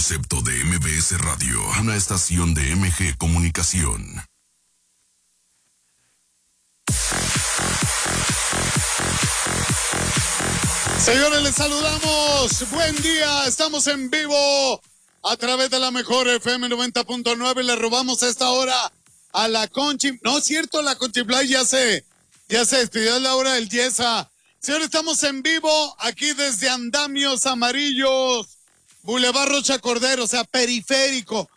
concepto de MBS Radio, una estación de MG Comunicación. Señores, les saludamos. Buen día. Estamos en vivo a través de la mejor FM 90.9. Le robamos esta hora a la Conchi. No es cierto, la Conchi Play ya se despidió, la hora del Yesa. Señores, estamos en vivo aquí desde Andamios Amarillos, Boulevard Rocha Cordero, o sea, periférico,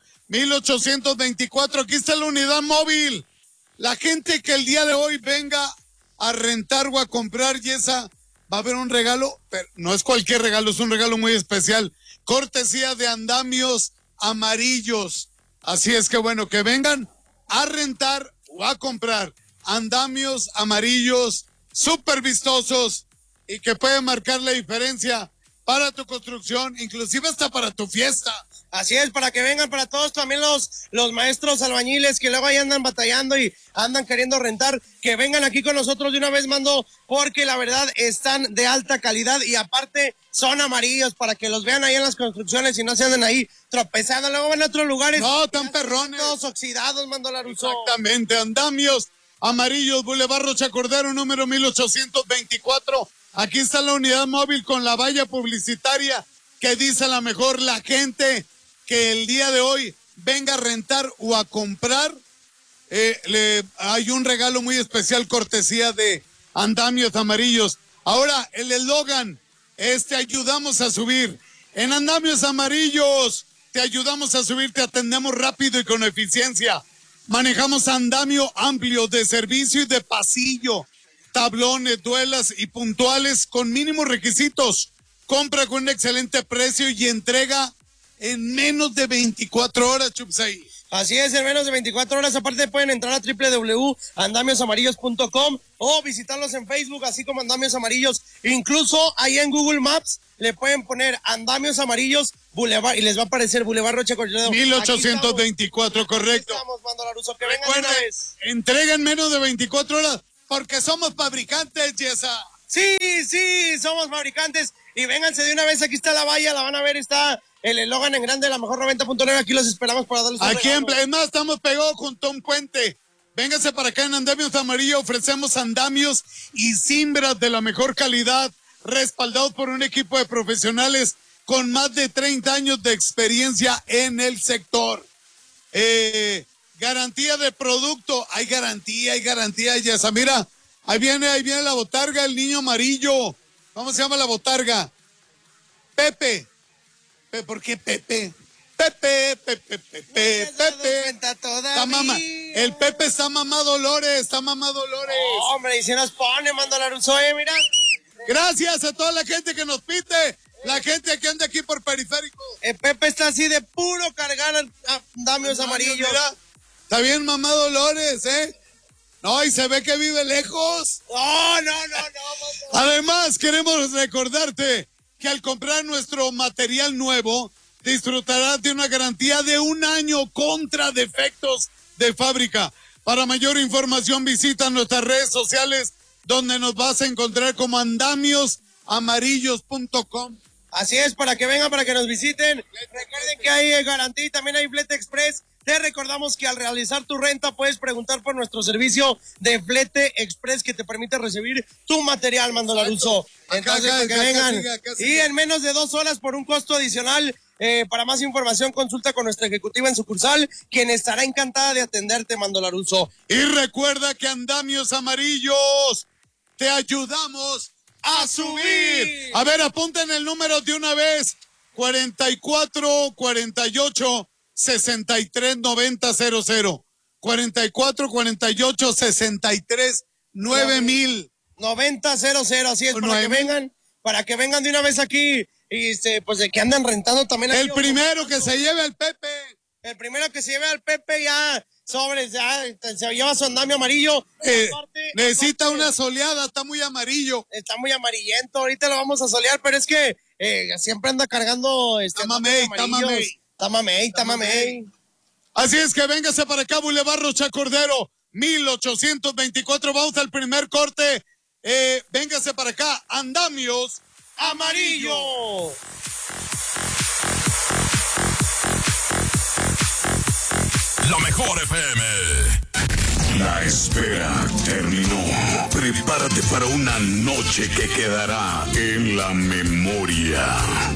1824. Aquí está la unidad móvil. La gente que el día de hoy venga a rentar o a comprar Yesa, va a haber un regalo, pero no es cualquier regalo, es un regalo muy especial. Cortesía de Andamios Amarillos. Así es que bueno, que vengan a rentar o a comprar Andamios Amarillos, súper vistosos y que pueden marcar la diferencia para tu construcción, inclusive hasta para tu fiesta. Así es, para que vengan para todos, también los maestros albañiles que luego ahí andan batallando y andan queriendo rentar, que vengan aquí con nosotros de una vez, Mando, porque la verdad están de alta calidad y aparte son amarillos para que los vean ahí en las construcciones y no se anden ahí tropezando, luego van a otros lugares. No, tan perrones. Todos oxidados, Mando Laruso. Exactamente, Andamios Amarillos, Boulevard Rocha Cordero, número 1824. Aquí está la unidad móvil con la valla publicitaria que dice a la mejor la gente que el día de hoy venga a rentar o a comprar. Hay un regalo muy especial cortesía de Andamios Amarillos. Ahora, el eslogan es: te ayudamos a subir. En Andamios Amarillos te ayudamos a subir, te atendemos rápido y con eficiencia. Manejamos andamio amplio de servicio y de pasillo, tablones, duelas y puntuales con mínimos requisitos. Compra con un excelente precio y entrega en menos de 24 horas, Chupsay. Así es, en menos de 24 horas. Aparte pueden entrar a www.andamiosamarillos.com o visitarlos en Facebook, así como Andamios Amarillos. Incluso ahí en Google Maps le pueden poner Andamios Amarillos Boulevard y les va a aparecer Boulevard Rocha Cordero. 1824, correcto. Estamos, Mando Laruso, que vengan Recuerda, una vez. entrega en menos de 24 horas porque somos fabricantes, Yesa. Sí, somos fabricantes y vénganse de una vez. Aquí está la valla, la van a ver, está el eslogan en grande, la mejor 90.9. Aquí los esperamos para darles un Aquí regalo. en más estamos pegados junto a un puente. Vénganse para acá en Andamios Amarillo. Ofrecemos andamios y cimbras de la mejor calidad, respaldados por un equipo de profesionales con más de 30 años de experiencia en el sector. Garantía de producto, hay garantía, Yesa. Mira, ahí viene la botarga, el niño amarillo. ¿Cómo se llama la botarga? Pepe. ¿Por qué Pepe? Pepe. Está el Pepe está mamá Dolores, Oh, hombre, y se nos pone, Mando Laruso, mira. Gracias a toda la gente que nos pite, la gente que anda aquí por periférico. Pepe está así de puro cargar andamios amarillos. Mira, está bien mamá Dolores, No, y se ve que vive lejos. No. Además, queremos recordarte que al comprar nuestro material nuevo, disfrutarás de una garantía de 1 año contra defectos de fábrica. Para mayor información, visita nuestras redes sociales, donde nos vas a encontrar como andamiosamarillos.com. Así es, para que vengan, para que nos visiten. Recuerden que hay garantía y también hay flete express. Te recordamos que al realizar tu renta puedes preguntar por nuestro servicio de flete express que te permite recibir tu material, Mando Laruso. Entonces, para que vengan. Y en menos de 2 horas por un costo adicional. Para más información, consulta con nuestra ejecutiva en sucursal, quien estará encantada de atenderte, Mando Laruso. Y recuerda que Andamios Amarillos te ayudamos a subir. A ver, apunten el número de una vez: 44 48 63 90 00. 44 48 63 9000. 9000, así es, para que vengan de una vez aquí y pues de que andan rentando también. El primero que se lleve al Pepe. El primero que se lleve al Pepe ya sobres, ya se lleva su andamio amarillo. Necesita una soleada, está muy amarillo. Está muy amarillento, ahorita lo vamos a solear, pero es que siempre anda cargando Está mamey. Así es que véngase para acá, Boulevard Rocha Cordero, 1824. Vamos al primer corte. Véngase para acá, Andamios Amarillo. La mejor FM. La espera terminó. Prepárate para una noche que quedará en la memoria.